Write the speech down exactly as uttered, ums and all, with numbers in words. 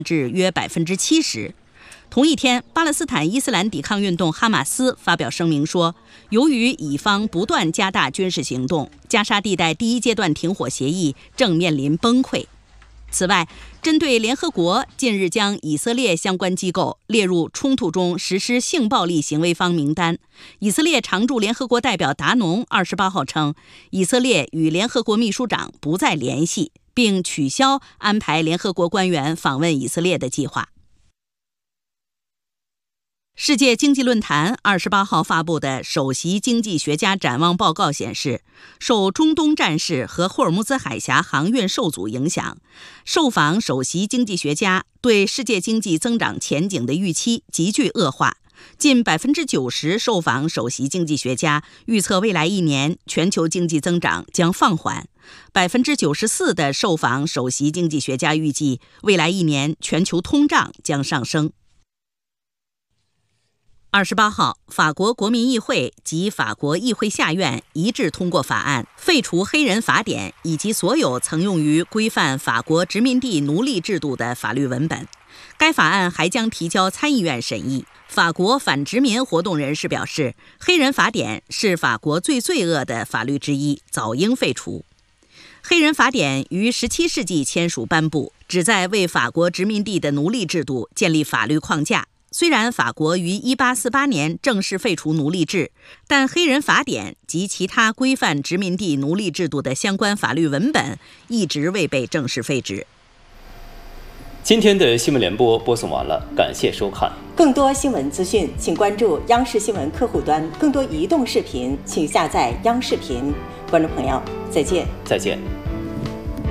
至约百分之七十。同一天，巴勒斯坦伊斯兰抵抗运动哈马斯发表声明说，由于以方不断加大军事行动，加沙地带第一阶段停火协议正面临崩溃。此外，针对联合国近日将以色列相关机构列入冲突中实施性暴力行为方名单，以色列常驻联合国代表达农二十八号称，以色列与联合国秘书长不再联系，并取消安排联合国官员访问以色列的计划。世界经济论坛二十八号发布的首席经济学家展望报告显示，受中东战事和霍尔木兹海峡航运受阻影响，受访首席经济学家对世界经济增长前景的预期急剧恶化。近百分之九十受访首席经济学家预测未来一年全球经济增长将放缓，百分之九十四的受访首席经济学家预计未来一年全球通胀将上升。二十八号，法国国民议会及法国议会下院一致通过法案，废除黑人法典以及所有曾用于规范法国殖民地奴隶制度的法律文本。该法案还将提交参议院审议。法国反殖民活动人士表示，黑人法典是法国最罪恶的法律之一，早应废除。黑人法典于十七世纪签署颁布，旨在为法国殖民地的奴隶制度建立法律框架。虽然法国于一八四八年正式废除奴隶制，但黑人法典及其他规范殖民地奴隶制度的相关法律文本一直未被正式废止。 今天的新闻联播播送完了，感谢收看。 更多新闻资讯，请关注央视新闻客户端；更多移动视频，请下载央视频。观众朋友，再见。 再见。